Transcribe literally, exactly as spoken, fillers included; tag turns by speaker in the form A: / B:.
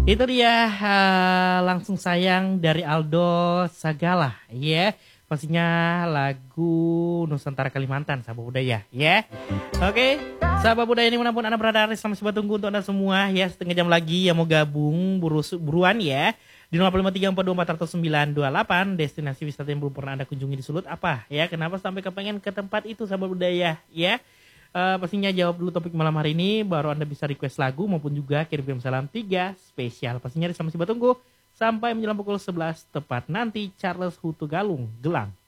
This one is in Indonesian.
A: Itu dia uh, langsung sayang dari Aldo Sagala, ya. Yeah. Pastinya lagu Nusantara Kalimantan, sahabat budaya, ya. Yeah. Oke, okay. Sahabat budaya ini manapun Anda berada, selamat coba tunggu untuk Anda semua, ya. Setengah jam lagi yang mau gabung, buru, buruan ya. Di nol lima tiga empat dua empat nol sembilan dua delapan, destinasi wisata yang belum pernah Anda kunjungi di Sulut apa, ya. Kenapa sampai kepengen ke tempat itu, sahabat budaya, ya. Uh, pastinya jawab dulu topik malam hari ini, baru Anda bisa request lagu maupun juga kirim salam tiga spesial. Pastinya sama si tunggu sampai menjelang pukul sebelas tepat nanti. Charles Hutu Galung Gelang